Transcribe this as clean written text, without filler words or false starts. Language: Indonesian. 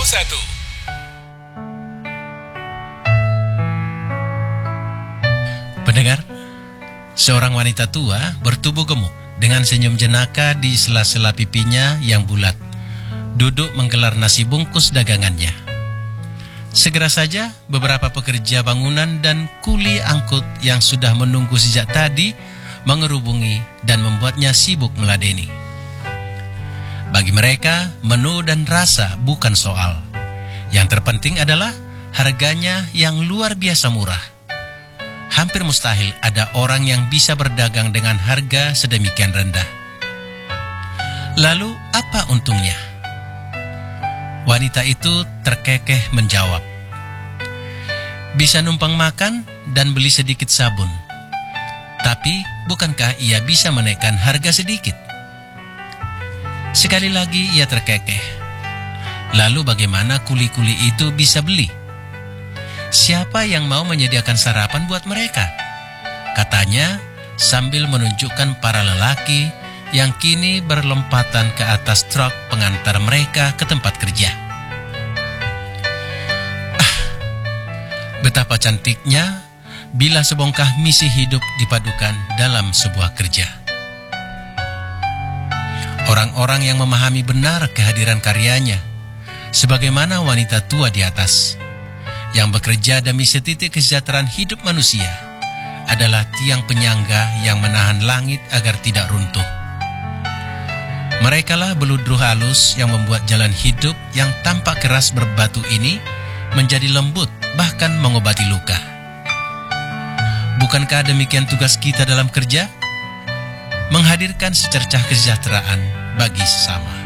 Pendengar, seorang wanita tua bertubuh gemuk dengan senyum jenaka di sela-sela pipinya yang bulat, duduk menggelar nasi bungkus dagangannya. Segera saja beberapa pekerja bangunan dan kuli angkut yang sudah menunggu sejak tadi mengerubungi dan membuatnya sibuk meladeni. Bagi mereka, menu dan rasa bukan soal. Yang terpenting adalah harganya yang luar biasa murah. Hampir mustahil ada orang yang bisa berdagang dengan harga sedemikian rendah. Lalu apa untungnya? Wanita itu terkekeh menjawab, bisa numpang makan dan beli sedikit sabun. Tapi bukankah ia bisa menaikkan harga sedikit? Sekali lagi ia terkekeh. Lalu bagaimana kuli-kuli itu bisa beli? Siapa yang mau menyediakan sarapan buat mereka? Katanya sambil menunjukkan para lelaki yang kini berlompatan ke atas truk pengantar mereka ke tempat kerja. Betapa cantiknya bila sebongkah misi hidup dipadukan dalam sebuah kerja. Orang-orang yang memahami benar kehadiran karyanya, sebagaimana wanita tua di atas, yang bekerja demi setitik kesejahteraan hidup manusia, adalah tiang penyangga yang menahan langit agar tidak runtuh. Merekalah beludru halus yang membuat jalan hidup yang tampak keras berbatu ini menjadi lembut, bahkan mengobati luka. Bukankah demikian tugas kita dalam kerja? Menghadirkan secercah kesejahteraan bagi sesama.